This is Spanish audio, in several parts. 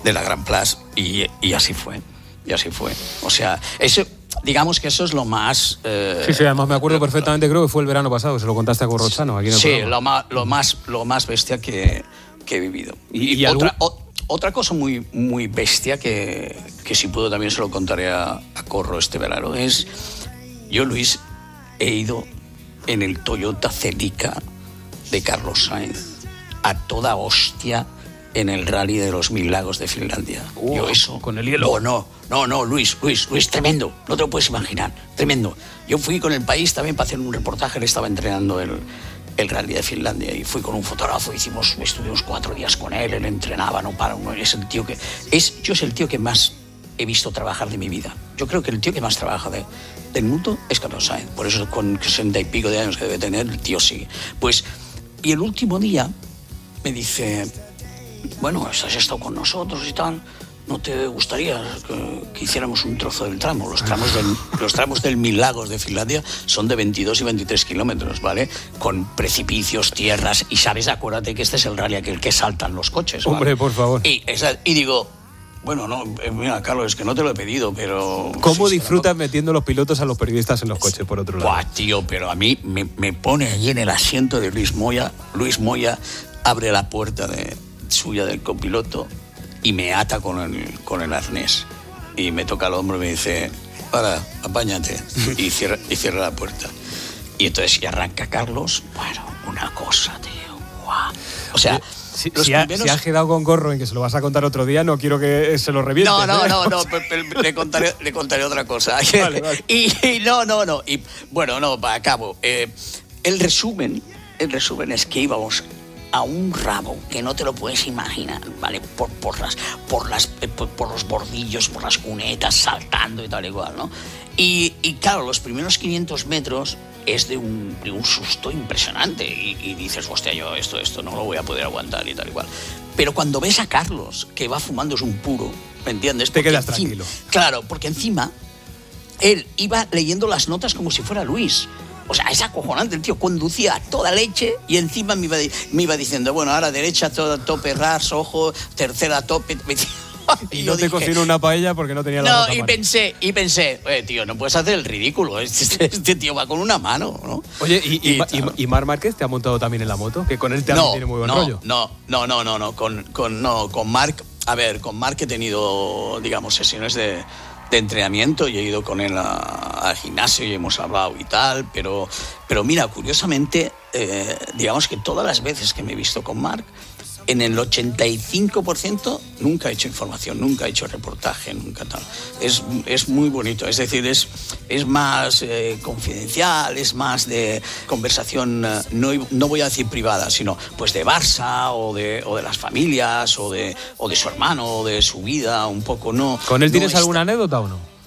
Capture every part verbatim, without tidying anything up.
de la Grand Place y, y así fue, y así fue. O sea, eso, digamos que eso es lo más... Eh, sí, sí, además me acuerdo perfectamente, creo que fue el verano pasado, se lo contaste a Corrochano aquí en el sí, programa. lo más, lo más, lo más bestia que, que he vivido. Y, y, y otra, algún... o, otra cosa muy, muy bestia que, que si puedo también se lo contaré a, a Corro este verano es, yo, Luis, he ido en el Toyota Celica de Carlos Sainz a toda hostia en el rally de los Mil Lagos de Finlandia. Uh, yo eso... Con el hielo. No, no, no, no, Luis, Luis, Luis, tremendo. No te lo puedes imaginar, tremendo. Yo fui con el país también para hacer un reportaje, él estaba entrenando el... el rally de Finlandia y fui con un fotógrafo, hicimos, estuvimos cuatro días con él, él entrenaba, no para, uno, es el tío que, es, yo es el tío que más he visto trabajar de mi vida. Yo creo que el tío que más trabaja de, del mundo es Carlos Sainz, por eso con sesenta y pico de años que debe tener, el tío sigue. Pues, y el último día me dice, bueno, has estado con nosotros y tal, ¿no te gustaría que, que hiciéramos un trozo del tramo? Los tramos del, los tramos del Mil Lagos de Finlandia son de veintidós y veintitrés kilómetros, ¿vale? Con precipicios, tierras, y sabes, acuérdate que este es el rally aquel que saltan los coches, ¿vale? Hombre, por favor. Y, esa, y digo, bueno, no, mira, Carlos, es que no te lo he pedido, pero... ¿Cómo sí, disfrutas no? metiendo los pilotos a los periodistas en los coches, por otro lado? Buah, tío, pero a mí me, me pone allí en el asiento de Luis Moya, Luis Moya abre la puerta de, suya del copiloto y me ata con el, con el arnés y me toca el hombro y me dice, para, apáñate, y cierra, y cierra la puerta. Y entonces y arranca Carlos, bueno, una cosa, tío, guau. O sea, si, los si, primeros... ha, si has quedado con Corro en que se lo vas a contar otro día, no quiero que se lo revientes. No, no, ¿eh? no, no, le contaré, le contaré otra cosa. Vale, vale. Y, y no, no, no, y bueno, no, para acabo. Eh, el resumen, el resumen es que íbamos a un rabo que no te lo puedes imaginar, ¿vale? Por, por, las, por, las, por, por los bordillos, por las cunetas, saltando y tal y cual, ¿no? Y, y claro, los primeros quinientos metros es de un, de un susto impresionante y, y dices, hostia, yo esto, esto no lo voy a poder aguantar y tal y cual. Pero cuando ves a Carlos, que va fumándose un puro, ¿me entiendes? Te Porque quedas encima, tranquilo. Claro, porque encima él iba leyendo las notas como si fuera Luis. O sea, es acojonante, el tío conducía a toda leche y encima me iba, me iba diciendo, bueno, ahora derecha, toda, tope, ras, ojo, tercera, tope. Y, y no te dije, cocinó una paella porque no tenía la No, nota y mal. pensé, y pensé, eh, tío, no puedes hacer el ridículo, este, este tío va con una mano, ¿no? Oye, ¿y, y, y, y, y Marc Márquez te ha montado también en la moto? Que con él también no, tiene muy buen no, rollo. No, no, no, no, no, con, con, no, con Marc, a ver, con Marc he tenido, digamos, sesiones de... de entrenamiento y he ido con él a, al gimnasio y hemos hablado y tal, pero, pero mira, curiosamente, eh, digamos que todas las veces que me he visto con Marc, en el ochenta y cinco por ciento nunca he hecho información, nunca he hecho reportaje, nunca tal. Es, es muy bonito, es decir, es, es más eh, confidencial, es más de conversación, eh, no, no voy a decir privada, sino pues de Barça o de, o de las familias o de, o de su hermano o de su vida, un poco, no. ¿Con él tienes no alguna está... anécdota o no?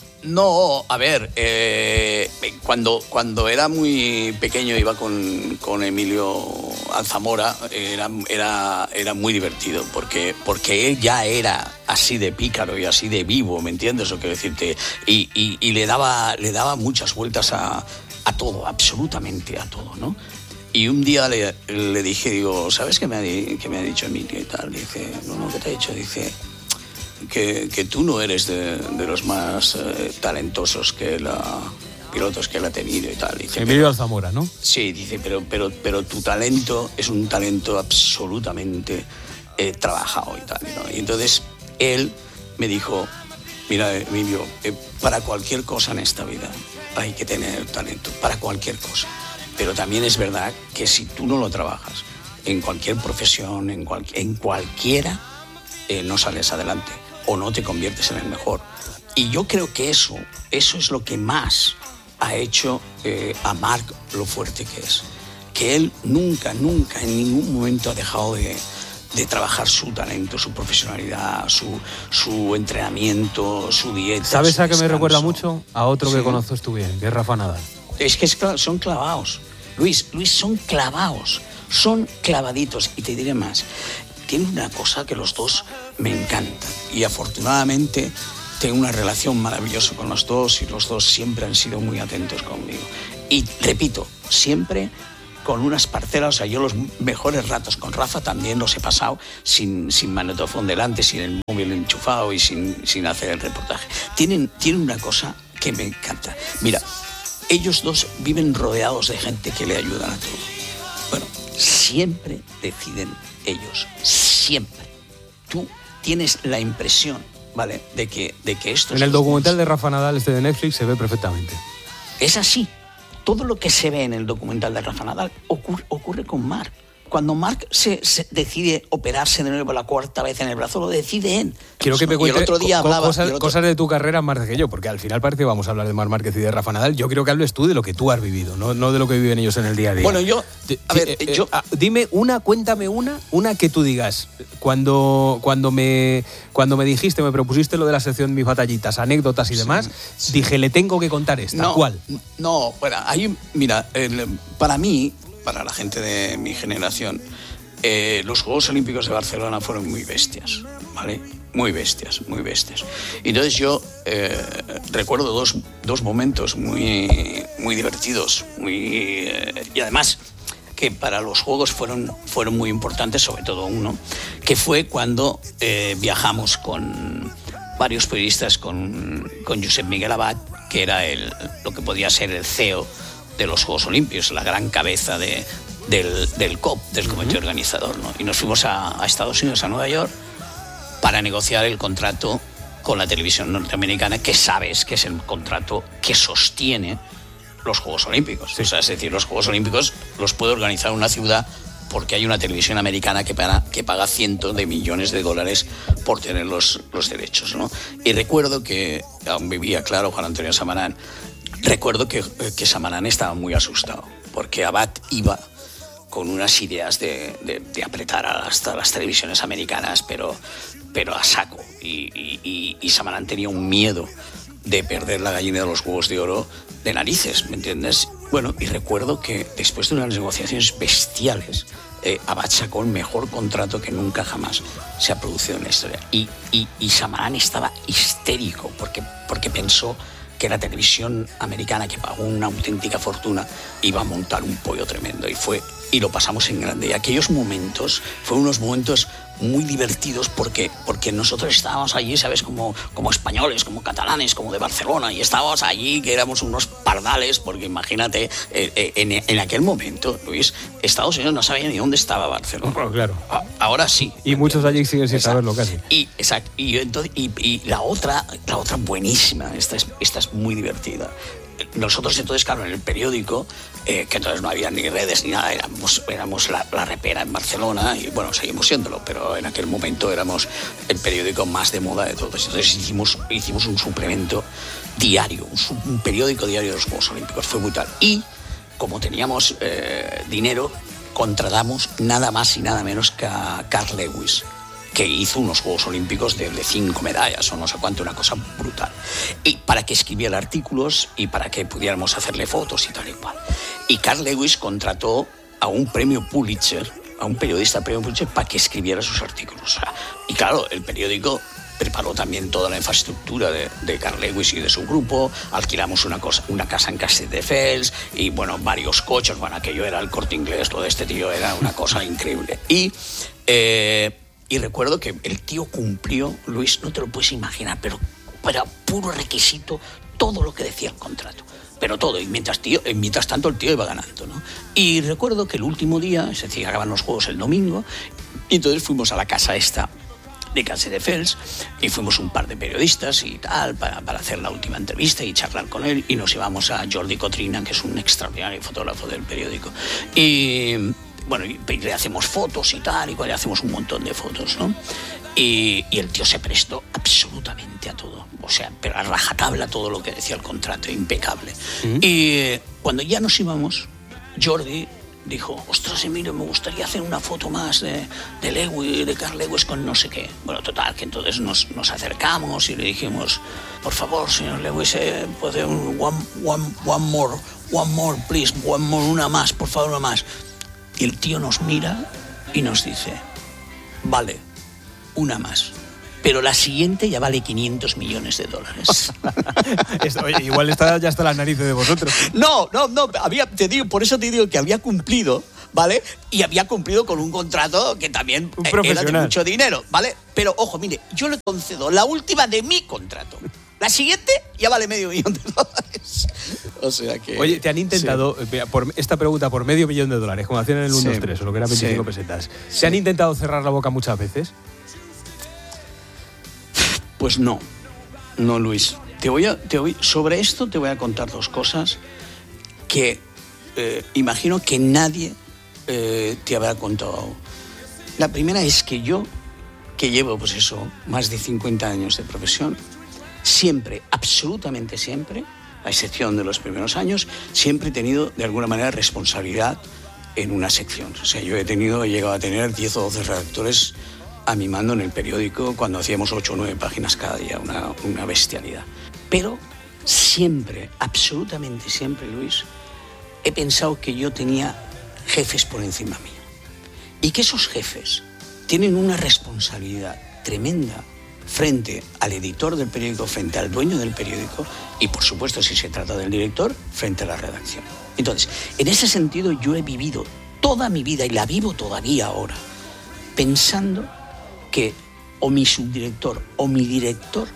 No, a ver, eh, cuando, cuando era muy pequeño iba con, con Emilio Alzamora, era, era, era muy divertido, porque, porque él ya era así de pícaro y así de vivo, ¿me entiendes? O quiero decirte, y, y, y le, daba, le daba muchas vueltas a, a todo, absolutamente a todo, ¿no? Y un día le, le dije, digo, ¿sabes qué me, ha, qué me ha dicho Emilio y tal? Dice, no, no, ¿qué te ha dicho? Dice... Que, que tú no eres de, de los más eh, talentosos que la pilotos que él ha tenido y tal. Dice, Emilio Alzamora, ¿no? Sí, dice, pero, pero, pero tu talento es un talento absolutamente eh, trabajado y tal, ¿no? Y entonces él me dijo, mira, Emilio, eh, para cualquier cosa en esta vida hay que tener talento, para cualquier cosa. Pero también es verdad que si tú no lo trabajas en cualquier profesión, en, cual, en cualquiera, eh, no sales adelante o no te conviertes en el mejor. Y yo creo que eso, eso es lo que más ha hecho eh, a Marc lo fuerte que es. Que él nunca, nunca, en ningún momento ha dejado de, de trabajar su talento, su profesionalidad, su, su entrenamiento, su dieta. ¿Sabes a qué me recuerda descanso. mucho? A otro Sí. que conoces tú bien, que es Rafa Nadal. Es que es, son clavados. Luis, Luis, son clavados. Son clavaditos. Y te diré más. Tiene una cosa que los dos me encantan. Y afortunadamente tengo una relación maravillosa con los dos y los dos siempre han sido muy atentos conmigo. Y repito, siempre con unas parcelas, o sea, yo los mejores ratos con Rafa también los he pasado sin, sin magnetofón delante, sin el móvil enchufado y sin, sin hacer el reportaje. Tienen, tienen una cosa que me encanta. Mira, ellos dos viven rodeados de gente que le ayudan a todo. Bueno, siempre deciden ellos, siempre. Tú tienes la impresión, ¿vale?, de que, de que esto... En el documental de Rafa Nadal, este de Netflix, se ve perfectamente. Es así. Todo lo que se ve en el documental de Rafa Nadal ocurre, ocurre con Marc. Cuando Marc se, se decide operarse de nuevo la cuarta vez en el brazo, lo decide él. Quiero que me cuentes otro día co- hablaba, cosas, otro... cosas de tu carrera más que yo, porque al final parece que vamos a hablar de Marc Márquez y de Rafa Nadal. Yo creo que hables tú de lo que tú has vivido, no, no de lo que viven ellos en el día a día. Bueno, yo... A ver, eh, yo... Eh, dime una, cuéntame una, una que tú digas. Cuando, cuando, me, cuando me dijiste, me propusiste lo de la sección Mis batallitas, anécdotas y demás, sí, sí. dije, le tengo que contar esta. No, ¿Cuál? No, bueno, ahí, mira, el, para mí, para la gente de mi generación... Eh, los Juegos Olímpicos de Barcelona fueron muy bestias, ¿vale? Muy bestias, muy bestias. Entonces yo eh, recuerdo dos, dos momentos muy, muy divertidos, muy, eh, y además que para los Juegos fueron, fueron muy importantes, sobre todo uno, que fue cuando eh, viajamos con varios periodistas, con, con Josep Miguel Abad, que era el, lo que podía ser el C E O de los Juegos Olímpicos, la gran cabeza de... Del, del C O P, del comité organizador, ¿no? Y nos fuimos a, a Estados Unidos, a Nueva York, para negociar el contrato con la televisión norteamericana, que sabes que es el contrato que sostiene los Juegos Olímpicos. Sí. O sea, es decir, los Juegos Olímpicos los puede organizar una ciudad porque hay una televisión americana que paga, que paga cientos de millones de dólares por tener los, los derechos, ¿no? Y recuerdo que, aún vivía, claro, Juan Antonio Samarán, recuerdo que, que Samarán estaba muy asustado, porque Abad iba con unas ideas de, de, de apretar hasta las televisiones americanas, pero, pero a saco. Y, y, y Samarán tenía un miedo de perder la gallina de los huevos de oro de narices, ¿me entiendes? Bueno, y recuerdo que después de unas negociaciones bestiales, eh, Abad sacó el mejor contrato que nunca jamás se ha producido en la historia. Y, y, y Samarán estaba histérico porque, porque pensó que la televisión americana, que pagó una auténtica fortuna, iba a montar un pollo tremendo. Y fue y lo pasamos en grande. Y aquellos momentos fueron unos momentos muy divertidos porque, porque nosotros estábamos allí, ¿sabes? Como, como españoles, como catalanes, como de Barcelona, y estábamos allí que éramos unos pardales, porque imagínate, eh, en, en aquel momento, Luis, Estados Unidos no sabía ni dónde estaba Barcelona. Bueno, claro. A, ahora sí. Y muchos allí siguen sin exacto. saberlo casi. Y, exacto. Y, entonces, y, y la otra, la otra buenísima, esta es, esta es muy divertida. Nosotros entonces, claro, en el periódico, eh, que entonces no había ni redes ni nada, éramos, éramos la, la repera en Barcelona, y bueno, seguimos siéndolo, pero en aquel momento éramos el periódico más de moda de todos. Entonces hicimos, hicimos un suplemento diario, un, un periódico diario de los Juegos Olímpicos, fue brutal. Y como teníamos eh, dinero, contratamos nada más y nada menos que a Carl Lewis, que hizo unos Juegos Olímpicos de, de cinco medallas o no sé cuánto, una cosa brutal. Y para que escribiera artículos y para que pudiéramos hacerle fotos y tal y cual. Y Carl Lewis contrató a un premio Pulitzer, a un periodista premio Pulitzer, para que escribiera sus artículos. O sea, y claro, el periódico preparó también toda la infraestructura de, de Carl Lewis y de su grupo, alquilamos una, cosa, una casa en Castelldefels y, bueno, varios coches. Bueno, aquello era el Corte Inglés, lo de este tío era una cosa increíble. Y... Eh, Y recuerdo que el tío cumplió, Luis, no te lo puedes imaginar, pero era puro requisito todo lo que decía el contrato. Pero todo, y mientras, tío, mientras tanto el tío iba ganando, ¿no? Y recuerdo que el último día, es decir, acaban los Juegos el domingo, y entonces fuimos a la casa esta de Castelldefels y fuimos un par de periodistas y tal para, para hacer la última entrevista y charlar con él, y nos llevamos a Jordi Cotrina, que es un extraordinario fotógrafo del periódico. Y... bueno, y le hacemos fotos y tal, y le hacemos un montón de fotos, ¿no? Y, y el tío se prestó absolutamente a todo. O sea, pero a rajatabla todo lo que decía el contrato, impecable. Uh-huh. Y cuando ya nos íbamos, Jordi dijo, ostras, Emilio, me gustaría hacer una foto más de, de Lewis, de Carl Lewis con no sé qué. Bueno, total, que entonces nos, nos acercamos y le dijimos, por favor, señor Lewis, eh, puede un one, one, one more, one more, please, one more, una más, por favor, una más. Y el tío nos mira y nos dice, vale, una más. pero la siguiente ya vale quinientos millones de dólares. Oye, igual está ya hasta las narices de vosotros. No, no, no, había, te digo, por eso te digo que había cumplido, ¿vale? Y había cumplido con un contrato que también un era de mucho dinero, ¿vale? Pero, ojo, mire, yo le concedo la última de mi contrato. La siguiente ya vale medio millón de dólares. O sea que... Oye, ¿te han intentado, sí. por esta pregunta, por medio millón de dólares, como hacían en el uno dos tres, o lo que eran veinticinco sí. pesetas, sí. ¿te han intentado cerrar la boca muchas veces? Pues no, no, Luis. Te voy a, te voy, sobre esto te voy a contar dos cosas que eh, imagino que nadie eh, te habrá contado. La primera es que yo, que llevo, pues eso, más de cincuenta años de profesión, siempre, absolutamente siempre, a excepción de los primeros años, siempre he tenido, de alguna manera, responsabilidad en una sección. O sea, yo he tenido, he llegado a tener diez o doce redactores a mi mando en el periódico cuando hacíamos ocho o nueve páginas cada día, una, una bestialidad. Pero siempre, absolutamente siempre, Luis, he pensado que yo tenía jefes por encima mío. Y que esos jefes tienen una responsabilidad tremenda frente al editor del periódico, frente al dueño del periódico y, por supuesto, si se trata del director, frente a la redacción. Entonces, en ese sentido, yo he vivido toda mi vida, y la vivo todavía ahora, pensando que o mi subdirector o mi director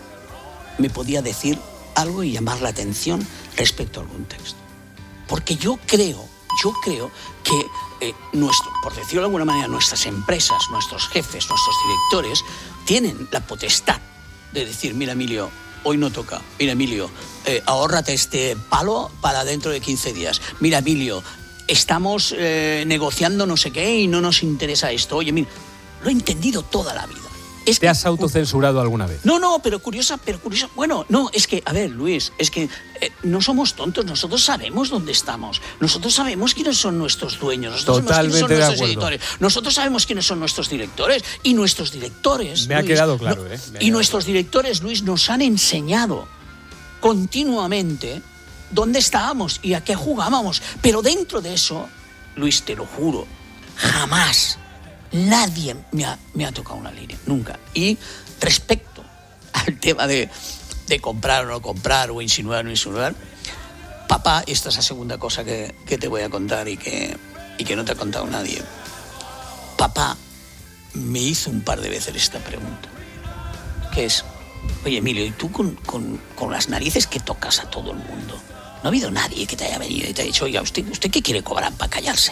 me podía decir algo y llamar la atención respecto a algún texto. Porque yo creo, yo creo que, eh, nuestro, por decirlo de alguna manera, nuestras empresas, nuestros jefes, nuestros directores, tienen la potestad de decir, mira, Emilio, hoy no toca. Mira, Emilio, eh, ahórrate este palo para dentro de quince días. Mira, Emilio, estamos eh, negociando no sé qué y no nos interesa esto. Oye, mira, lo he entendido toda la vida. Es ¿Te que, has autocensurado alguna vez? No, no, pero curiosa, pero curiosa. Bueno, no, es que, a ver, Luis, es que eh, no somos tontos. Nosotros sabemos dónde estamos. Nosotros sabemos quiénes son nuestros dueños. Nosotros Totalmente sabemos quiénes son nuestros acuerdo. editores. Nosotros sabemos quiénes son nuestros directores. Y nuestros directores, Me ha Luis, quedado claro, no, ¿eh? Me y quedado nuestros claro. directores, Luis, nos han enseñado continuamente dónde estábamos y a qué jugábamos. Pero dentro de eso, Luis, te lo juro, jamás nadie me ha, me ha tocado una línea, nunca. Y respecto al tema de, de comprar o no comprar, o insinuar o no insinuar, papá, esta es la segunda cosa que, que te voy a contar y que, y que no te ha contado nadie. Papá me hizo un par de veces esta pregunta, que es, oye, Emilio, ¿y tú con, con, con las narices que tocas a todo el mundo? No ha habido nadie que te haya venido y te haya dicho, oiga, ¿usted, usted qué quiere cobrar para callarse?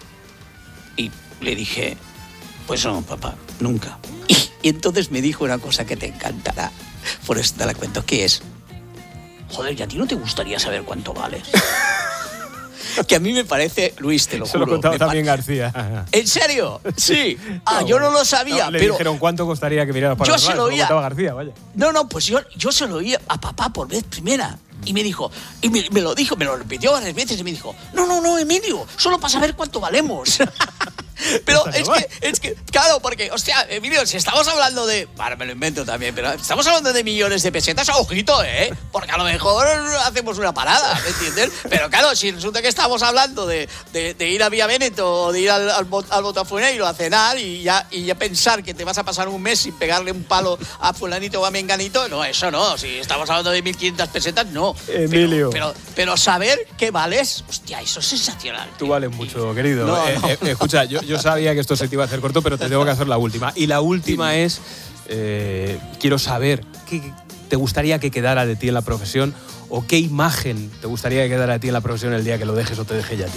Y le dije, pues no, papá, nunca. Y, y entonces me dijo una cosa que te encantará, por eso te la cuento, que es, joder, ¿y a ti no te gustaría saber cuánto vales? Que a mí me parece, Luis, te lo Eso juro. lo contaba también pa- García. ¿En serio? Sí. Ah, No, yo no lo sabía, no, le pero... dijeron cuánto costaría que miraras para Yo atrás. se lo Eso oía. contaba García, vaya. No, no, pues yo, yo se lo oí a papá por vez primera. Y me dijo, y me, me lo dijo, me lo repitió varias veces y me dijo, no, no, no, Emilio, solo para saber cuánto valemos. Pero es que, es que, claro, porque, hostia, Emilio, si estamos hablando de, ahora me lo invento también, pero estamos hablando de millones de pesetas, ojito, ¿eh? Porque a lo mejor hacemos una parada, ¿me entiendes? Pero claro, si resulta que estamos hablando de, de, de ir a Vía Veneto o de ir al, al, al Botafumeiro a cenar y ya, y ya pensar que te vas a pasar un mes sin pegarle un palo a fulanito o a menganito, no, eso no, si estamos hablando de mil quinientas pesetas, no. Emilio. Pero, pero, pero saber que vales, hostia, eso es sensacional. Tú vales mucho, querido. No, Eh, no. eh, escucha, yo, yo sabía que esto se te iba a hacer corto, pero te tengo que hacer la última. Y la última es, eh, quiero saber, ¿qué te gustaría que quedara de ti en la profesión? ¿O qué imagen te gustaría que quedara de ti en la profesión el día que lo dejes o te deje ya a ti?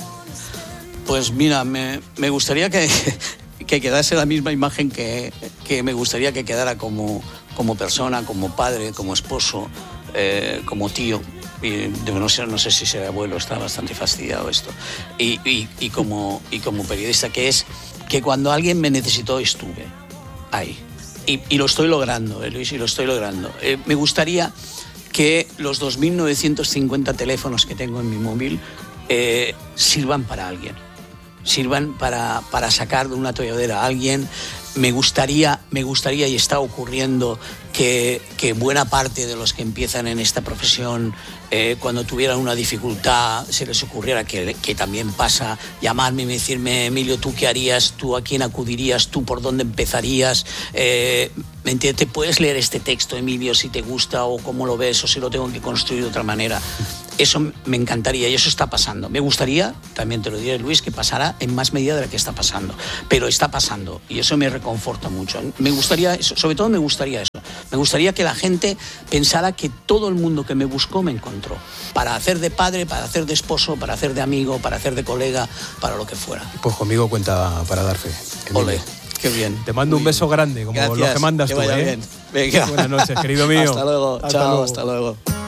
Pues mira, me, me gustaría que, que quedase la misma imagen que, que me gustaría que quedara como, como persona, como padre, como esposo, eh, como tío. Y no sé, no sé si ser abuelo, está bastante fastidiado esto. Y, y, y, como, y como periodista, que es que cuando alguien me necesitó estuve ahí. Y, y lo estoy logrando, eh, Luis, y lo estoy logrando. Eh, me gustaría que los dos mil novecientos cincuenta teléfonos que tengo en mi móvil eh, sirvan para alguien. Sirvan para, para sacar de una atolladera a alguien. Me gustaría, me gustaría y está ocurriendo que, que buena parte de los que empiezan en esta profesión eh, cuando tuvieran una dificultad, se les ocurriera, que, que también pasa, llamarme y decirme, Emilio, ¿tú qué harías? ¿Tú a quién acudirías? ¿Tú por dónde empezarías? Eh, ¿me entiendes? ¿Te puedes leer este texto, Emilio, si te gusta o cómo lo ves o si lo tengo que construir de otra manera? Eso me encantaría y eso está pasando. Me gustaría, también te lo diré, Luis, que pasara en más medida de la que está pasando. Pero está pasando y eso me reconforta mucho. Me gustaría eso, sobre todo me gustaría eso. Me gustaría que la gente pensara que todo el mundo que me buscó me encontró. Para hacer de padre, para hacer de esposo, para hacer de amigo, para hacer de colega, para lo que fuera. Pues conmigo cuenta para dar fe. Ole, qué bien. Te mando un beso grande, como Gracias, los que mandas que tú, vaya ¿eh? bien. Venga. Buenas noches, querido mío. Hasta luego. Hasta Chao, luego. hasta luego.